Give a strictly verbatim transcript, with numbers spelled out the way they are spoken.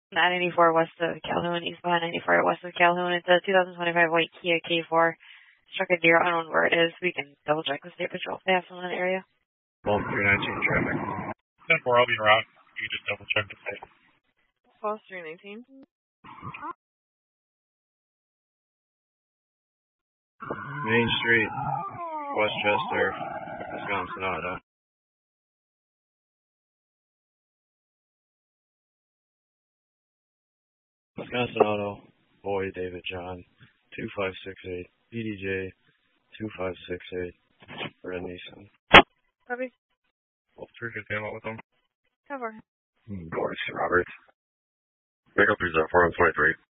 nine ninety-four west of Calhoun, eastbound ninety-four west of Calhoun. It's a two thousand twenty-five white Kia K four. Struck a deer, unknown where it is. We can double check the state patrol if they have someone in the area. twelve three nineteen traffic. ten four, I'll be around. You can just double check the state. twelve three nineteen. Main Street, Westchester, Wisconsin Auto. Wisconsin Auto, Boy David John, two five six eight, B D J, two five six eight, Red Nissan. Copy. twelve three, good deal with them. Cover. Boris Roberts. Pick up three zero four one twenty-three.